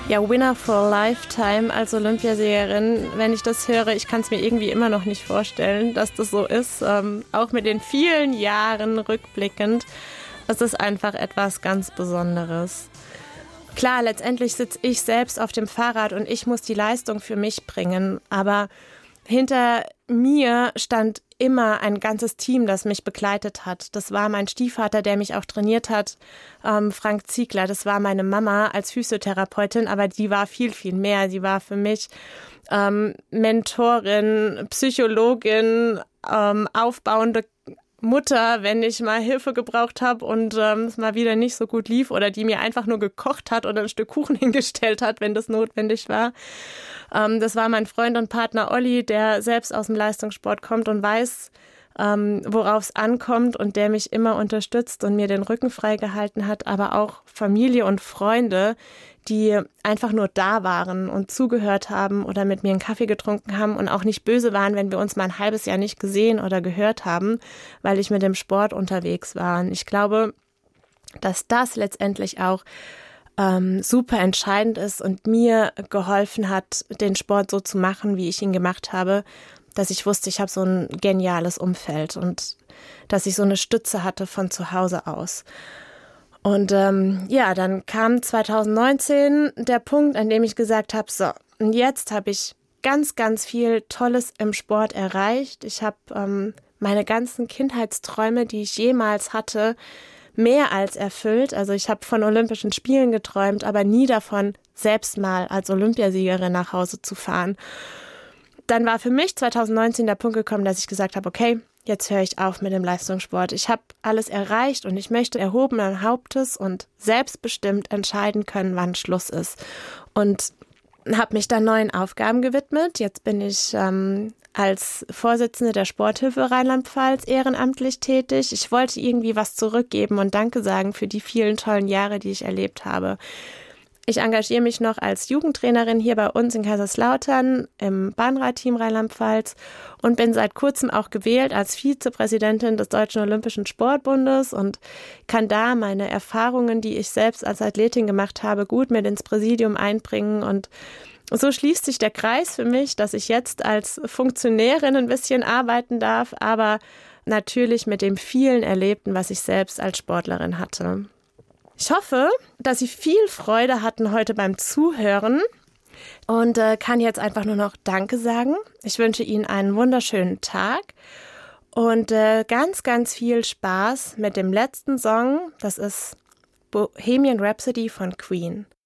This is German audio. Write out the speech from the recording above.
Ja, Winner for a Lifetime als Olympiasiegerin, wenn ich das höre, ich kann es mir irgendwie immer noch nicht vorstellen, dass das so ist. Auch mit den vielen Jahren rückblickend, es ist einfach etwas ganz Besonderes. Klar, letztendlich sitze ich selbst auf dem Fahrrad und ich muss die Leistung für mich bringen, aber hinter mir stand immer ein ganzes Team, das mich begleitet hat. Das war mein Stiefvater, der mich auch trainiert hat, Frank Ziegler. Das war meine Mama als Physiotherapeutin, aber die war viel, viel mehr. Sie war für mich Mentorin, Psychologin, aufbauende Mutter, wenn ich mal Hilfe gebraucht habe und es mal wieder nicht so gut lief oder die mir einfach nur gekocht hat oder ein Stück Kuchen hingestellt hat, wenn das notwendig war. Das war mein Freund und Partner Olli, der selbst aus dem Leistungssport kommt und weiß, worauf es ankommt und der mich immer unterstützt und mir den Rücken frei gehalten hat, aber auch Familie und Freunde, die einfach nur da waren und zugehört haben oder mit mir einen Kaffee getrunken haben und auch nicht böse waren, wenn wir uns mal ein halbes Jahr nicht gesehen oder gehört haben, weil ich mit dem Sport unterwegs war. Und ich glaube, dass das letztendlich auch super entscheidend ist und mir geholfen hat, den Sport so zu machen, wie ich ihn gemacht habe, dass ich wusste, ich habe so ein geniales Umfeld und dass ich so eine Stütze hatte von zu Hause aus. Und ja, dann kam 2019 der Punkt, an dem ich gesagt habe, so, und jetzt habe ich ganz, ganz viel Tolles im Sport erreicht. Ich habe meine ganzen Kindheitsträume, die ich jemals hatte, mehr als erfüllt. Also ich habe von Olympischen Spielen geträumt, aber nie davon, selbst mal als Olympiasiegerin nach Hause zu fahren. Dann war für mich 2019 der Punkt gekommen, dass ich gesagt habe, okay, jetzt höre ich auf mit dem Leistungssport. Ich habe alles erreicht und ich möchte erhobenen Hauptes und selbstbestimmt entscheiden können, wann Schluss ist. Und habe mich dann neuen Aufgaben gewidmet. Jetzt bin ich als Vorsitzende der Sporthilfe Rheinland-Pfalz ehrenamtlich tätig. Ich wollte irgendwie was zurückgeben und Danke sagen für die vielen tollen Jahre, die ich erlebt habe. Ich engagiere mich noch als Jugendtrainerin hier bei uns in Kaiserslautern im Bahnradteam Rheinland-Pfalz und bin seit kurzem auch gewählt als Vizepräsidentin des Deutschen Olympischen Sportbundes und kann da meine Erfahrungen, die ich selbst als Athletin gemacht habe, gut mit ins Präsidium einbringen. Und so schließt sich der Kreis für mich, dass ich jetzt als Funktionärin ein bisschen arbeiten darf, aber natürlich mit dem vielen Erlebten, was ich selbst als Sportlerin hatte. Ich hoffe, dass Sie viel Freude hatten heute beim Zuhören und kann jetzt einfach nur noch Danke sagen. Ich wünsche Ihnen einen wunderschönen Tag und ganz, ganz viel Spaß mit dem letzten Song. Das ist Bohemian Rhapsody von Queen.